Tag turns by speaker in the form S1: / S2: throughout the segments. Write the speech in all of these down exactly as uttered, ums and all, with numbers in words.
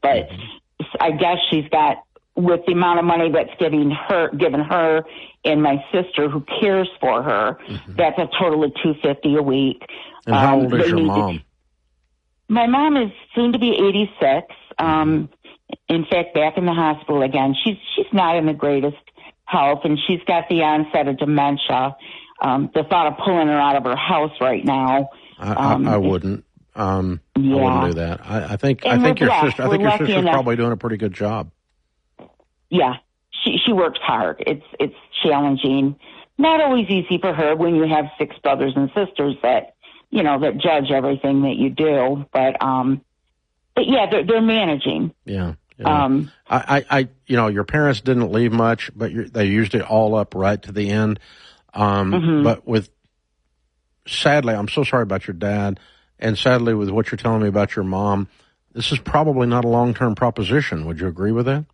S1: but I guess she's got, with the amount of money that's giving her, given her and my sister who cares for her, mm-hmm. that's a total of two hundred fifty dollars a week.
S2: And how old um, is your mom?
S1: To, my mom is soon to be eighty-six. Um, in fact, back in the hospital again. She's she's not in the greatest health, and she's got the onset of dementia. Um, the thought of pulling her out of her house right now.
S2: I, um, I, I wouldn't. Um,
S1: yeah.
S2: I wouldn't do that. I, I think
S1: and
S2: I think your
S1: blessed.
S2: sister. I think
S1: we're
S2: your sister's
S1: enough.
S2: probably doing a pretty good job.
S1: Yeah, she she works hard. It's it's challenging. Not always easy for her when you have six brothers and sisters that you know that judge everything that you do. But um, but yeah, they're they're managing.
S2: Yeah. yeah.
S1: Um,
S2: I, I, I, you know, your parents didn't leave much, but you're, they used it all up right to the end. Um,
S1: mm-hmm.
S2: But with, sadly, I'm so sorry about your dad, and sadly with what you're telling me about your mom, this is probably not a long-term proposition. Would you agree with that?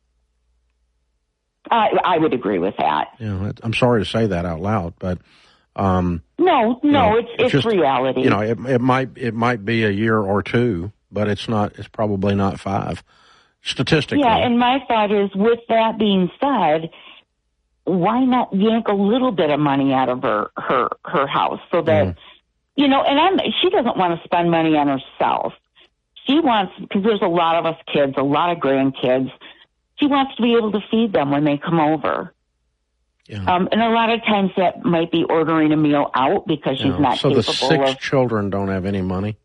S1: I, I would agree with that.
S2: Yeah, I'm sorry to say that out loud, but um,
S1: no, no,
S2: you know,
S1: it's it's
S2: just,
S1: reality.
S2: You know, it, it might it might be a year or two, but it's not. It's probably not five, statistically.
S1: Yeah, and my thought is, with that being said, why not yank a little bit of money out of her her her house so that mm. you know? And I'm she doesn't want to spend money on herself. She wants, because there's a lot of us kids, a lot of grandkids. She wants to be able to feed them when they come over.
S2: Yeah.
S1: Um, and a lot of times that might be ordering a meal out because she's
S2: yeah.
S1: not
S2: so
S1: capable
S2: the six
S1: of...
S2: children don't have any money?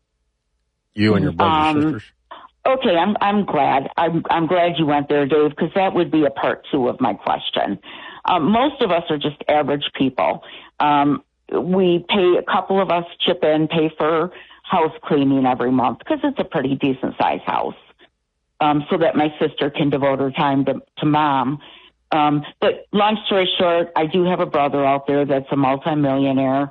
S2: You and your brothers
S1: um,
S2: and sisters?
S1: Okay, I'm I'm glad. I'm I'm glad you went there, Dave, because that would be a part two of my question. Um, most of us are just average people. Um, we pay, a couple of us chip in, pay for house cleaning every month because it's a pretty decent-sized house. Um, so that my sister can devote her time to, to mom. Um, but long story short, I do have a brother out there that's a multimillionaire,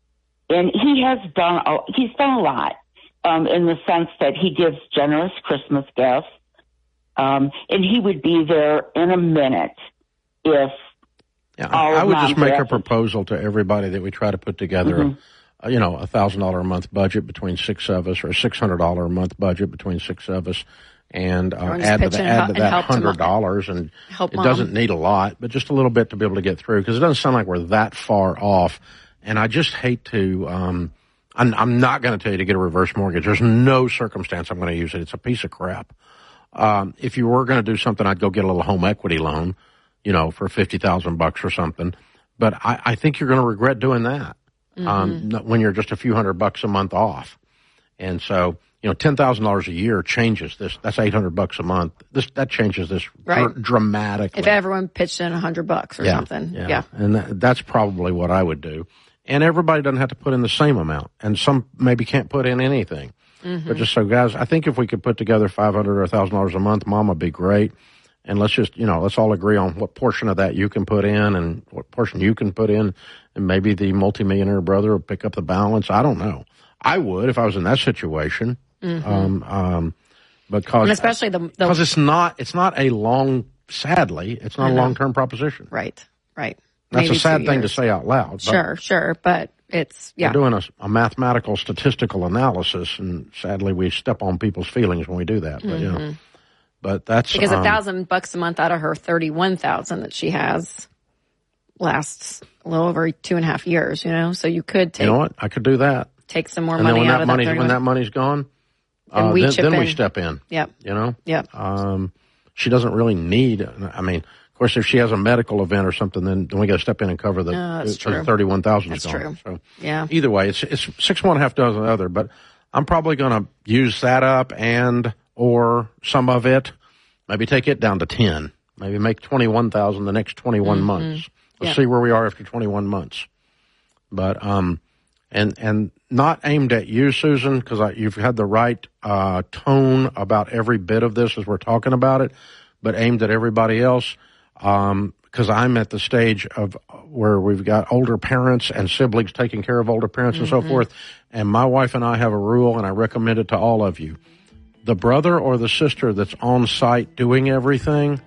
S1: and he has done a, he's done a lot um, in the sense that he gives generous Christmas gifts, um, and he would be there in a minute if.
S2: Yeah, I, I would just make a proposal to everybody that we try to put together. Mm-hmm. a, you know, a thousand dollar a month budget between six of us, or a six hundred dollar a month budget between six of us. And uh, add to, the, add to that hundred dollars, and it mom. doesn't need a lot, but just a little bit to be able to get through, because it doesn't sound like we're that far off. And I just hate to. Um, I'm, I'm not going to tell you to get a reverse mortgage. There's no circumstance I'm going to use it. It's a piece of crap. Um, if you were going to do something, I'd go get a little home equity loan, you know, for fifty thousand bucks or something. But I, I think you're going to regret doing that mm-hmm. um, when you're just a few hundred bucks a month off. And so. You know, ten thousand dollars a year changes this. That's eight hundred bucks a month. This that changes this
S3: right.
S2: dr- dramatically.
S3: If everyone pitched in a hundred bucks or
S2: yeah,
S3: something,
S2: yeah,
S3: yeah.
S2: and that, that's probably what I would do. And everybody doesn't have to put in the same amount, and some maybe can't put in anything. Mm-hmm. But just so, guys, I think if we could put together five hundred or a thousand dollars a month, Mom would be great. And let's just, you know, let's all agree on what portion of that you can put in and what portion you can put in, and maybe the multimillionaire brother will pick up the balance. I don't know. I would if I was in that situation.
S3: Mm-hmm.
S2: Um, um, because
S3: and especially the
S2: because it's not it's not a long sadly it's not a long term proposition.
S3: Right, right.
S2: That's
S3: Maybe
S2: a sad thing
S3: years.
S2: to say out loud.
S3: Sure, sure, but it's yeah.
S2: We're doing a, a mathematical statistical analysis, and sadly we step on people's feelings when we do that. But mm-hmm. you know, but that's
S3: because
S2: um,
S3: a thousand bucks a month out of her thirty one thousand that she has lasts a little over two and a half years. You know, so you could take.
S2: You know what? I could do that.
S3: Take some more
S2: and
S3: money
S2: then when
S3: out
S2: that
S3: of
S2: money's,
S3: that
S2: when that money's gone.
S3: And
S2: uh,
S3: we
S2: then
S3: chip
S2: then
S3: in.
S2: we step in.
S3: Yep.
S2: You know?
S3: Yep.
S2: Um, she doesn't really need, I mean, of course, if she has a medical event or something, then, then we got to step in and cover the,
S3: no, that's
S2: the,
S3: true.
S2: the thirty-one thousand
S3: That's
S2: gone.
S3: true.
S2: So
S3: yeah.
S2: Either way, it's, it's six, one, half dozen the other, but I'm probably going to use that up and, or some of it, maybe take it down to ten, maybe make twenty-one thousand the next twenty-one
S3: mm-hmm.
S2: months. Let's
S3: yeah.
S2: see where we are after twenty-one months. But, um, and, and not aimed at you, Susan, because you've had the right, uh, tone about every bit of this as we're talking about it, but aimed at everybody else. Um, because I'm at the stage of where we've got older parents and siblings taking care of older parents mm-hmm. and so forth. And my wife and I have a rule, and I recommend it to all of you. The brother or the sister that's on site doing everything,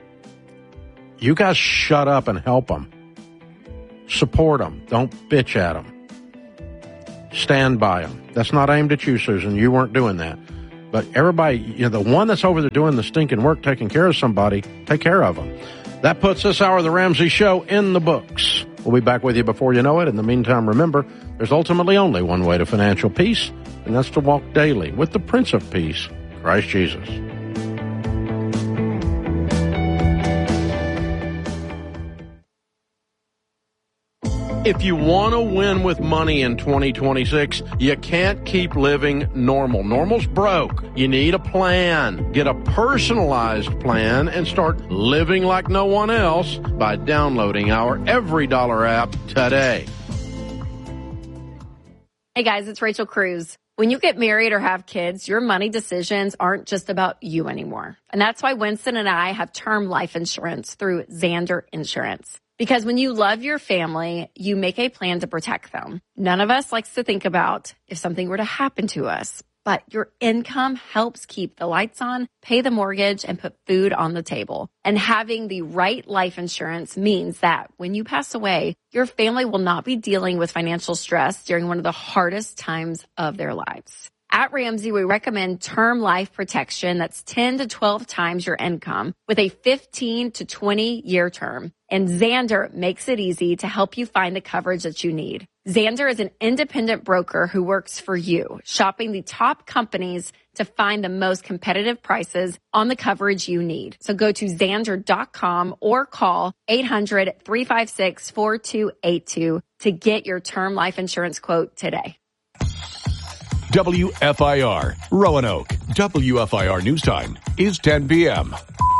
S2: you guys shut up and help them. Support them. Don't bitch at them. Stand by them. That's not aimed at you, Susan. You weren't doing that. But everybody, you know, the one that's over there doing the stinking work, taking care of somebody, take care of them. That puts this hour of the Ramsey Show in the books. We'll be back with you before you know it. In the meantime, remember, there's ultimately only one way to financial peace, and that's to walk daily with the Prince of Peace, Christ Jesus. If you want to win with money in twenty twenty-six, you can't keep living normal. Normal's broke. You need a plan. Get a personalized plan and start living like no one else by downloading our Every Dollar app today.
S3: Hey guys, it's Rachel Cruz. When you get married or have kids, your money decisions aren't just about you anymore. And that's why Winston and I have term life insurance through Zander Insurance. Because when you love your family, you make a plan to protect them. None of us likes to think about if something were to happen to us, but your income helps keep the lights on, pay the mortgage, and put food on the table. And having the right life insurance means that when you pass away, your family will not be dealing with financial stress during one of the hardest times of their lives. At Ramsey, we recommend term life protection that's ten to twelve times your income with a fifteen to twenty year term. And Zander makes it easy to help you find the coverage that you need. Zander is an independent broker who works for you, shopping the top companies to find the most competitive prices on the coverage you need. So go to Zander dot com or call eight hundred, three five six, four two eight two to get your term life insurance quote today.
S4: W F I R, Roanoke. W F I R News Time is ten p.m.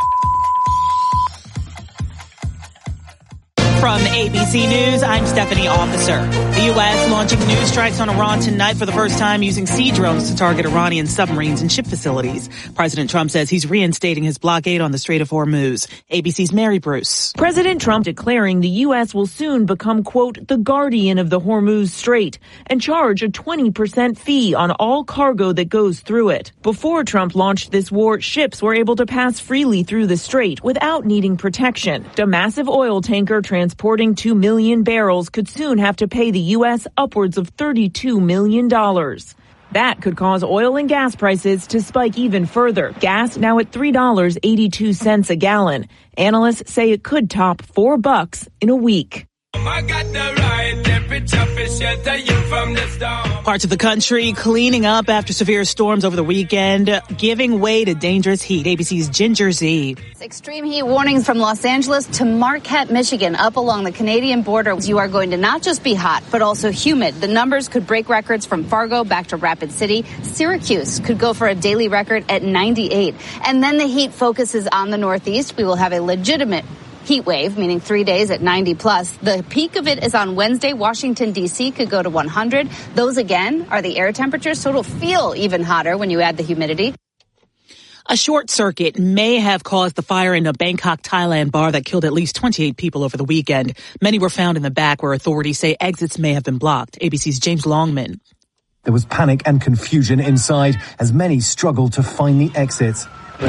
S5: From A B C News, I'm Stephanie Officer. The U S launching new strikes on Iran tonight for the first time using sea drones to target Iranian submarines and ship facilities. President Trump says he's reinstating his blockade on the Strait of Hormuz. A B C's Mary Bruce.
S6: President Trump declaring the U S will soon become, quote, the guardian of the Hormuz Strait and charge a twenty percent fee on all cargo that goes through it. Before Trump launched this war, ships were able to pass freely through the strait without needing protection. A massive oil tanker transporting two million barrels could soon have to pay the U S upwards of thirty-two million dollars. That could cause oil and gas prices to spike even further. Gas now at three dollars and eighty-two cents a gallon. Analysts say it could top four bucks in a week.
S5: I got the right temperature for shelter you from the storm. Parts of the country cleaning up after severe storms over the weekend, giving way to dangerous heat. A B C's Ginger Z.
S7: Extreme heat warnings from Los Angeles to Marquette, Michigan, up along the Canadian border. You are going to not just be hot, but also humid. The numbers could break records from Fargo back to Rapid City. Syracuse could go for a daily record at ninety-eight. And then the heat focuses on the Northeast. We will have a legitimate heat wave, meaning three days at ninety plus. The peak of it is on Wednesday. Washington, D C could go to one hundred. Those, again, are the air temperatures, so it'll feel even hotter when you add the humidity.
S5: A short circuit may have caused the fire in a Bangkok, Thailand bar that killed at least twenty-eight people over the weekend. Many were found in the back where authorities say exits may have been blocked. A B C's James Longman.
S8: There was panic and confusion inside as many struggled to find the exits. U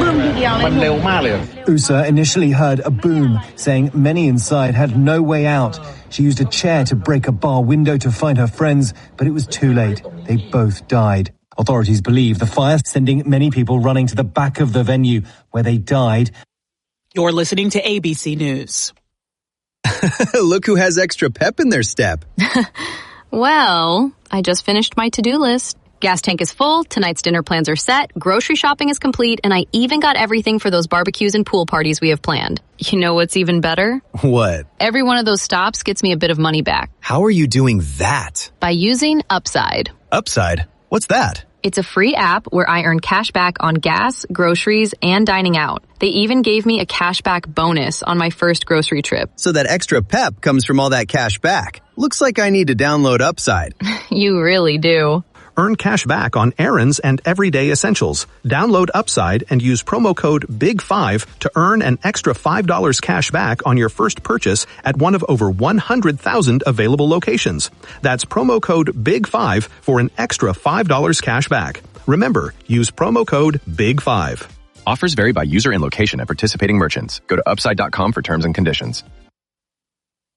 S8: S A initially heard a boom, saying many inside had no way out. She used a chair to break a bar window to find her friends, but it was too late. They both died. Authorities believe the fire sending many people running to the back of the venue where they died.
S5: You're listening to A B C News.
S9: Look who has extra pep in their step.
S10: Well, I just finished my to-do list. Gas tank is full, tonight's dinner plans are set, grocery shopping is complete, and I even got everything for those barbecues and pool parties we have planned. You know what's even better?
S9: What?
S10: Every one of those stops gets me a bit of money back.
S9: How are you doing that?
S10: By using Upside.
S9: Upside? What's that?
S10: It's a free app where I earn cash back on gas, groceries, and dining out. They even gave me a cashback bonus on my first grocery trip.
S9: So that extra pep comes from all that cash back. Looks like I need to download Upside.
S10: You really do.
S11: Earn cash back on errands and everyday essentials. Download Upside and use promo code big five to earn an extra five dollars cash back on your first purchase at one of over one hundred thousand available locations. That's promo code big five for an extra five dollars cash back. Remember, use promo code big five.
S12: Offers vary by user and location at participating merchants. Go to upside dot com for terms and conditions.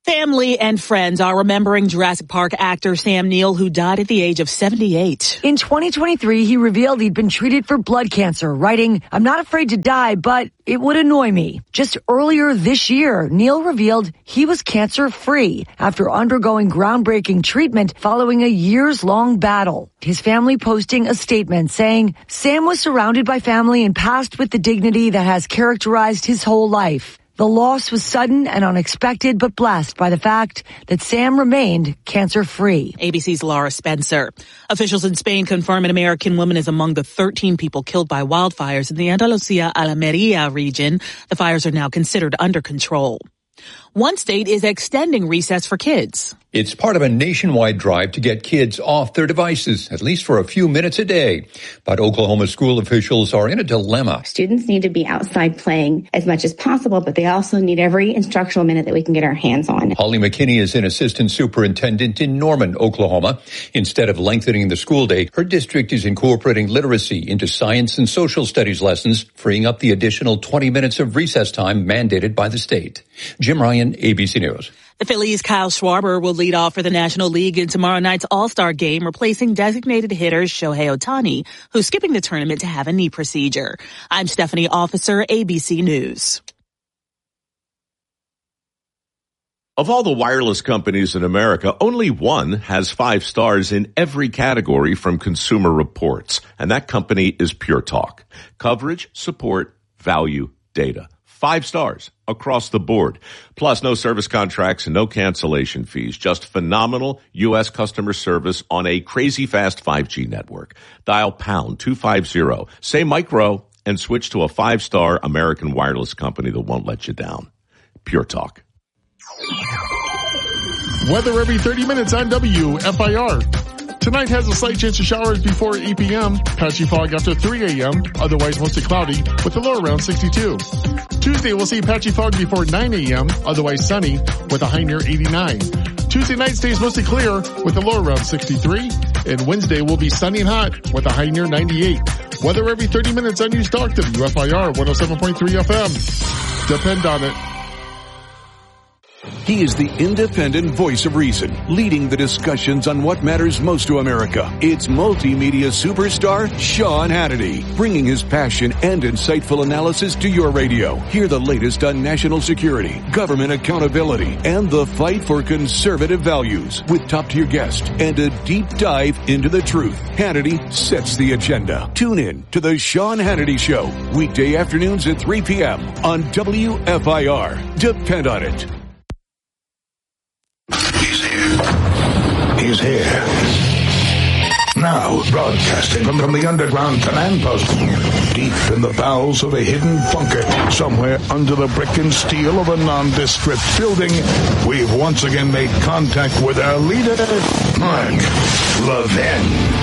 S5: Family and friends are remembering Jurassic Park actor Sam Neill, who died at the age of seventy-eight.
S12: In twenty twenty-three, he revealed he'd been treated for blood cancer, writing, "I'm not afraid to die, but it would annoy me." Just earlier this year, Neill revealed he was cancer-free after undergoing groundbreaking treatment following a years-long battle. His family posting a statement saying, "Sam was surrounded by family and passed with the dignity that has characterized his whole life. The loss was sudden and unexpected, but blessed by the fact that Sam remained cancer-free."
S5: A B C's Laura Spencer. Officials in Spain confirm an American woman is among the thirteen people killed by wildfires in the Andalusia-Almería region. The fires are now considered under control. One state is extending recess for kids.
S13: It's part of a nationwide drive to get kids off their devices, at least for a few minutes a day. But Oklahoma school officials are in a dilemma.
S14: Students need to be outside playing as much as possible, but they also need every instructional minute that we can get our hands on.
S13: Holly McKinney is an assistant superintendent in Norman, Oklahoma. Instead of lengthening the school day, her district is incorporating literacy into science and social studies lessons, freeing up the additional twenty minutes of recess time mandated by the state. Jim Ryan, A B C News.
S5: The Phillies' Kyle Schwarber will lead off for the National League in tomorrow night's All-Star game, replacing designated hitter Shohei Ohtani, who's skipping the tournament to have a knee procedure. I'm Stephanie Officer, A B C News.
S15: Of all the wireless companies in America, only one has five stars in every category from Consumer Reports, and that company is Pure Talk. Coverage, support, value, data. Five stars across the board. Plus no service contracts and no cancellation fees. Just phenomenal U S customer service on a crazy fast five G network. Dial pound two fifty, say micro, and switch to a five-star American wireless company that won't let you down. Pure Talk.
S16: Weather every thirty minutes on W F I R. Tonight has a slight chance of showers before eight p.m., patchy fog after three a.m., otherwise mostly cloudy, with a low around sixty-two. Tuesday we'll see patchy fog before nine a.m., otherwise sunny, with a high near eighty-nine. Tuesday night stays mostly clear, with a low around sixty-three, and Wednesday will be sunny and hot, with a high near ninety-eight. Weather every thirty minutes on News Talk, W F I R one oh seven point three F M. Depend on it.
S4: He is the independent voice of reason, leading the discussions on what matters most to America. It's multimedia superstar Sean Hannity, bringing his passion and insightful analysis to your radio. Hear the latest on national security, government accountability, and the fight for conservative values with top-tier guests and a deep dive into the truth. Hannity sets the agenda. Tune in to the Sean Hannity Show, weekday afternoons at three p.m. on W F I R. Depend on it.
S17: He's here. He's here. Now, broadcasting from, from the underground command post, deep in the bowels of a hidden bunker, somewhere under the brick and steel of a nondescript building, we've once again made contact with our leader, Mark Levin.